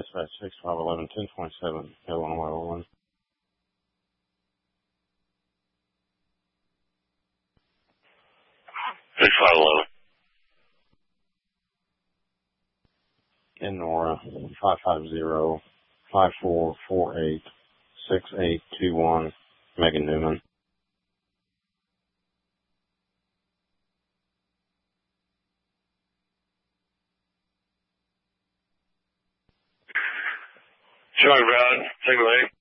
dispatch 6511 1027 Illinois Orland. 6511. In Nora 550-5448-6821 Megan Newman. Charlie Brown, single A.